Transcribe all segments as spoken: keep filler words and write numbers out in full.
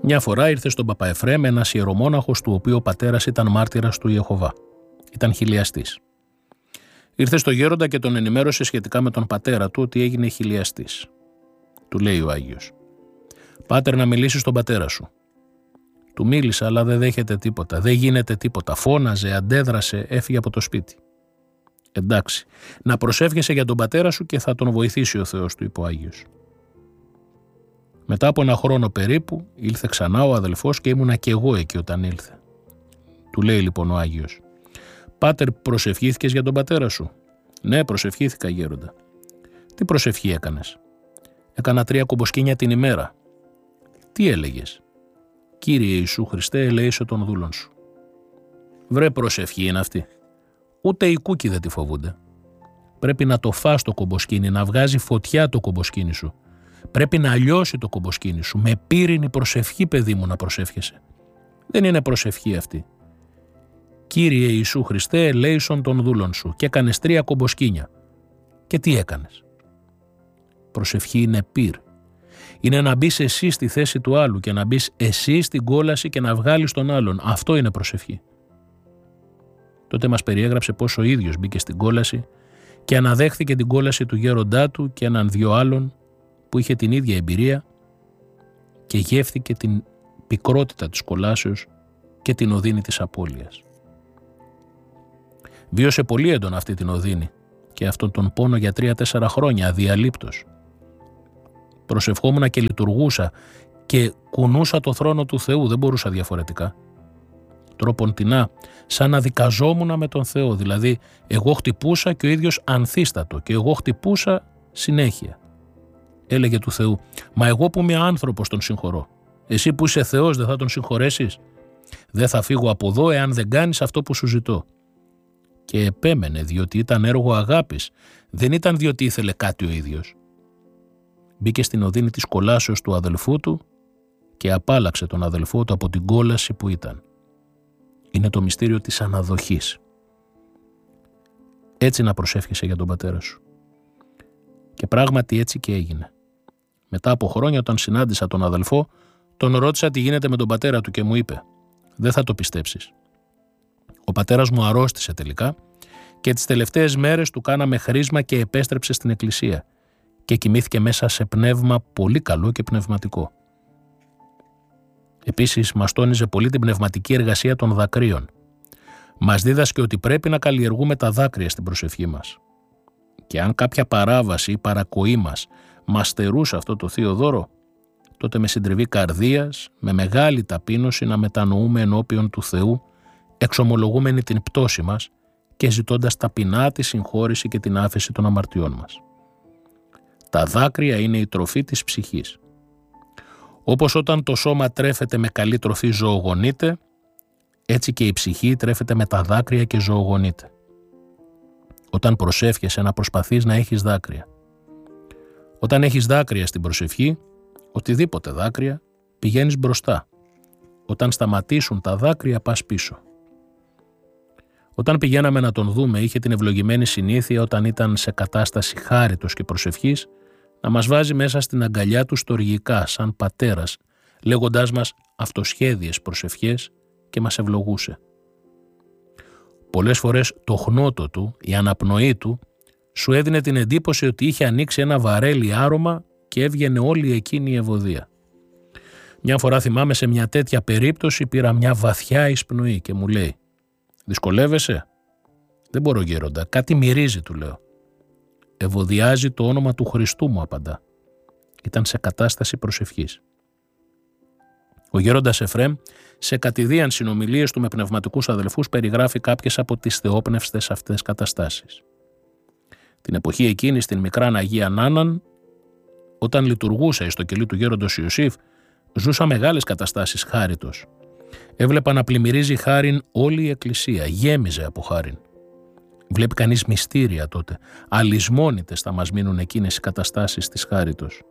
Μια φορά ήρθε στον Παπαεφρέμ ένας ιερομόναχος του οποίου ο πατέρας ήταν μάρτυρας του Ιεχωβά. Ήταν χιλιαστής. Ήρθε στο γέροντα και τον ενημέρωσε σχετικά με τον πατέρα του ότι έγινε χιλιαστής. Του λέει ο Άγιος: «Πάτερ, να μιλήσεις στον πατέρα σου». Του μίλησα, αλλά δεν δέχεται τίποτα, δεν γίνεται τίποτα. Φώναζε, αντέδρασε, έφυγε από το σπίτι. «Εντάξει, να προσεύχεσαι για τον πατέρα σου και θα τον βοηθήσει ο Θεός», του είπε ο Άγιος. Μετά από ένα χρόνο περίπου ήλθε ξανά ο αδελφός και ήμουνα και εγώ εκεί όταν ήλθε. Του λέει λοιπόν ο Άγιος: «Πάτερ, προσευχήθηκες για τον πατέρα σου?» «Ναι, προσευχήθηκα, γέροντα». «Τι προσευχή έκανες?» «Έκανα τρία κομποσκήνια την ημέρα». «Τι έλεγες?» «Κύριε Ιησού Χριστέ, ελέησε τον δούλον σου». «Βρε, προσευχή είναι αυτή. Ούτε οι κούκκι δεν τη φοβούνται. Πρέπει να το φας το κομποσκήνι, να βγάζει φωτιά το κομποσκήνι σου. Πρέπει να λιώσει το κομποσκήνι σου. Με πύρινη προσευχή, παιδί μου, να προσεύχεσαι. Δεν είναι προσευχή αυτή. Κύριε Ιησού Χριστέ, ελέησον τον δούλον σου». Και έκανες τρία κομποσκήνια. Και τι έκανες? Προσευχή είναι πύρ. Είναι να μπεις εσύ στη θέση του άλλου και να μπεις εσύ στην κόλαση και να βγάλεις τον άλλον. Αυτό είναι προσευχή. Τότε μας περιέγραψε πως ο ίδιος μπήκε στην κόλαση και αναδέχθηκε την κόλαση του γέροντά του και έναν δυο άλλων που είχε την ίδια εμπειρία και γεύθηκε την πικρότητα της κολάσεως και την οδύνη της απώλειας. Βίωσε πολύ έντονα αυτή την οδύνη και αυτόν τον πόνο για τρία-τέσσερα χρόνια αδιαλείπτος. Προσευχόμουν και λειτουργούσα και κουνούσα το θρόνο του Θεού, δεν μπορούσα διαφορετικά. Τρόποντινά, σαν να δικαζόμουν με τον Θεό, δηλαδή εγώ χτυπούσα και ο ίδιος ανθίστατο και εγώ χτυπούσα συνέχεια. Έλεγε του Θεού: «Μα εγώ που είμαι άνθρωπος τον συγχωρώ. Εσύ που είσαι Θεός δεν θα τον συγχωρέσεις? Δεν θα φύγω από εδώ εάν δεν κάνεις αυτό που σου ζητώ». Και επέμενε διότι ήταν έργο αγάπης, δεν ήταν διότι ήθελε κάτι ο ίδιος. Μπήκε στην οδύνη της κολάσεως του αδελφού του και απάλαξε τον αδελφό του από την κόλαση που ήταν. Είναι το μυστήριο της αναδοχής. Έτσι να προσεύχεσαι για τον πατέρα σου. Και πράγματι έτσι και έγινε. Μετά από χρόνια, όταν συνάντησα τον αδελφό, τον ρώτησα τι γίνεται με τον πατέρα του και μου είπε: «Δεν θα το πιστέψεις. Ο πατέρας μου αρρώστησε τελικά και τις τελευταίες μέρες του κάναμε χρήσμα και επέστρεψε στην εκκλησία και κοιμήθηκε μέσα σε πνεύμα πολύ καλό και πνευματικό». Επίσης μας τόνιζε πολύ την πνευματική εργασία των δακρύων. Μας δίδασκε ότι πρέπει να καλλιεργούμε τα δάκρυα στην προσευχή μας. Και αν κάποια παράβαση ή παρακοή μας μας στερούσε αυτό το θείο δώρο, τότε με συντριβή καρδίας, με μεγάλη ταπείνωση να μετανοούμε ενώπιον του Θεού, εξομολογούμενοι την πτώση μας και ζητώντας ταπεινά τη συγχώρηση και την άφεση των αμαρτιών μας. Τα δάκρυα είναι η τροφή της ψυχής. Όπως όταν το σώμα τρέφεται με καλή τροφή ζωογονείται, έτσι και η ψυχή τρέφεται με τα δάκρυα και ζωογονείται. Όταν προσεύχεσαι να προσπαθείς να έχεις δάκρυα. Όταν έχεις δάκρυα στην προσευχή, οτιδήποτε δάκρυα, πηγαίνεις μπροστά. Όταν σταματήσουν τα δάκρυα, πας πίσω. Όταν πηγαίναμε να τον δούμε, είχε την ευλογημένη συνήθεια όταν ήταν σε κατάσταση χάριτος και προσευχής, να μας βάζει μέσα στην αγκαλιά του στοργικά, σαν πατέρας, λέγοντάς μας αυτοσχέδιες προσευχές και μας ευλογούσε. Πολλές φορές το χνότο του, η αναπνοή του, σου έδινε την εντύπωση ότι είχε ανοίξει ένα βαρέλι άρωμα και έβγαινε όλη εκείνη η ευωδία. Μια φορά θυμάμαι σε μια τέτοια περίπτωση πήρα μια βαθιά εισπνοή και μου λέει: «Δυσκολεύεσαι?» «Δεν μπορώ, γέροντα, κάτι μυρίζει», του λέω. «Ευωδιάζει το όνομα του Χριστού», μου απαντά. Ήταν σε κατάσταση προσευχής. Ο γέροντας Εφρέμ, σε κατηδίαν συνομιλίες του με πνευματικούς αδελφούς, περιγράφει κάποιες από τις θεόπνευστες αυτές καταστάσεις. Την εποχή εκείνη στην μικράν Αγία Νάναν, όταν λειτουργούσα στο κελί του γέροντος Ιωσήφ, ζούσα μεγάλες καταστάσεις χάριτος. Έβλεπα να πλημμυρίζει χάριν όλη η εκκλησία, γέμιζε από χάριν. Βλέπει κανείς μυστήρια τότε, αλυσμόνητες θα μας μείνουν εκείνες οι καταστάσεις της χάριτος.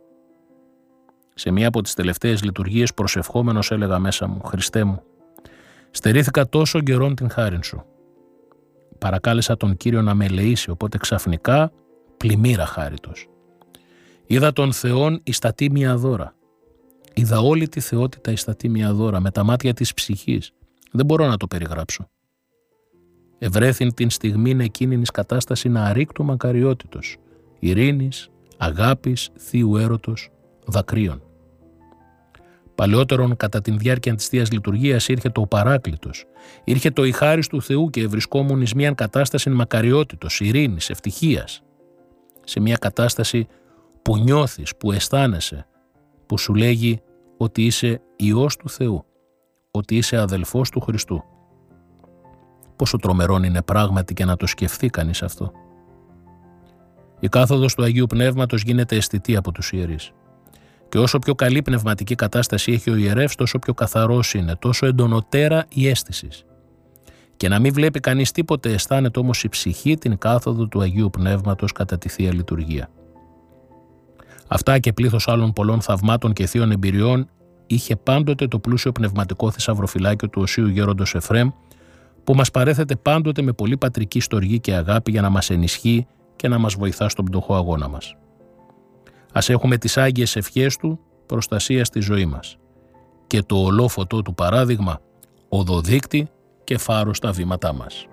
Σε μία από τις τελευταίες λειτουργίες προσευχόμενος έλεγα μέσα μου: «Χριστέ μου, στερήθηκα τόσο καιρόν την χάριν σου. Παρακάλεσα τον Κύριο να με ελεήσει, οπότε ξαφνικά πλημμύρα χάριτος. Είδα τον Θεόν εις τα τίμια δώρα. Είδα όλη τη θεότητα ιστατή μια δώρα με τα μάτια της ψυχής. Δεν μπορώ να το περιγράψω. Ευρέθην την στιγμήν εκείνης κατάσταση να αρρήκτου μακαριότητος, ειρήνης, αγάπης, θείου έρωτος, δακρύων. Παλαιότερον, κατά την διάρκεια της Θείας Λειτουργίας, ήρχε το Παράκλητος, ήρχε το η χάρις του Θεού και ευρισκόμουν εις μίαν κατάσταση μακαριότητος, ειρήνης, ευτυχίας. Σε μια κατάσταση που νιώθεις, που αισθάνεσαι, που σου λέγει ότι είσαι Υιός του Θεού, ότι είσαι αδελφός του Χριστού. Πόσο τρομερόν είναι πράγματι και να το σκεφτεί κανείς αυτό. Η κάθοδος του Αγίου Πνεύματος γίνεται αισθητή από τους ιερείς. Και όσο πιο καλή πνευματική κατάσταση έχει ο ιερεύς, τόσο πιο καθαρός είναι, τόσο εντονοτέρα η αίσθηση. Και να μην βλέπει κανείς τίποτε, αισθάνεται όμως η ψυχή την κάθοδο του Αγίου Πνεύματος κατά τη Θεία Λειτουργία. Αυτά και πλήθος άλλων πολλών θαυμάτων και θείων εμπειριών είχε πάντοτε το πλούσιο πνευματικό θησαυροφυλάκιο του Οσίου Γέροντος Εφραίμ, που μας παρέθεται πάντοτε με πολύ πατρική στοργή και αγάπη για να μας ενισχύει και να μας βοηθά στον πτωχό αγώνα μας. Ας έχουμε τις άγιες ευχές του προστασία στη ζωή μας και το ολόφωτό του παράδειγμα οδοδείκτη και φάρο στα βήματά μας.